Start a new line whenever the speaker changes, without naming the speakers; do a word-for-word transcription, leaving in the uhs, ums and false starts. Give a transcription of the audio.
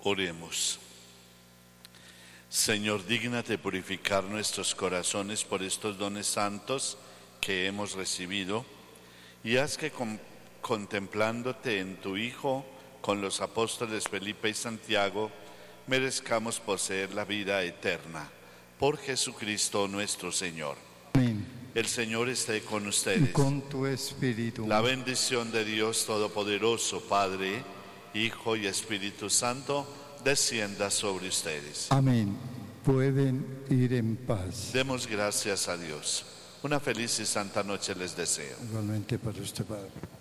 Oremos. Señor, dígnate purificar nuestros corazones por estos dones santos que hemos recibido, y haz que con, contemplándote en tu Hijo, con los apóstoles Felipe y Santiago, merezcamos poseer la vida eterna. Por Jesucristo nuestro Señor.
Amén.
El Señor esté con
Y
ustedes.
con tu espíritu.
La bendición de Dios Todopoderoso, Padre, Hijo y Espíritu Santo, descienda sobre ustedes.
Amén. Pueden ir en paz.
Demos gracias a Dios. Una feliz y santa noche les deseo.
Igualmente para usted, Padre.